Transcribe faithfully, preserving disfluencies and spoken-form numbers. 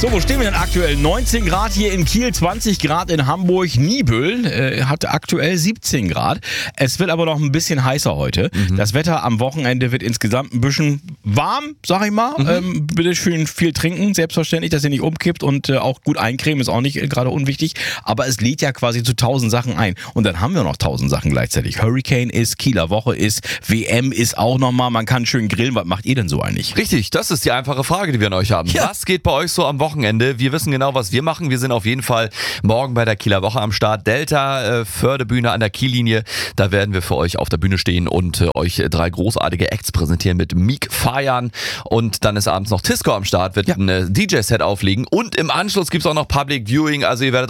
So, wo stehen wir denn aktuell? neunzehn Grad hier in Kiel, zwanzig Grad in Hamburg. Niebüll äh, hat aktuell siebzehn Grad. Es wird aber noch ein bisschen heißer heute. Mhm. Das Wetter am Wochenende wird insgesamt ein bisschen warm, sag ich mal. Mhm. Ähm, bitte schön viel trinken, selbstverständlich, dass ihr nicht umkippt und äh, auch gut eincremen ist auch nicht äh, gerade unwichtig. Aber es lädt ja quasi zu tausend Sachen ein. Und dann haben wir noch tausend Sachen gleichzeitig. Hurricane ist, Kieler Woche ist, W M ist auch nochmal. Man kann schön grillen. Was macht ihr denn so eigentlich? Richtig, das ist die einfache Frage, die wir an euch haben. Ja. Was geht bei euch so am Wochenende? Wir wissen genau, was wir machen. Wir sind auf jeden Fall morgen bei der Kieler Woche am Start. Delta, äh, Fördebühne an der Kiellinie. Da werden wir für euch auf der Bühne stehen und äh, euch drei großartige Acts präsentieren mit Meek Feiern. Und dann ist abends noch Tisco am Start, wird ja. ein äh, D J-Set auflegen. Und im Anschluss gibt es auch noch Public Viewing. Also ihr werdet